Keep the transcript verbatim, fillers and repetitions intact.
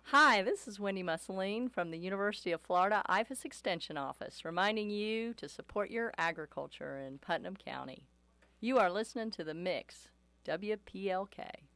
Hi, this is Wendy Mussolini from the University of Florida I F A S Extension Office, reminding you to support your agriculture in Putnam County. You are listening to The Mix, W P L K.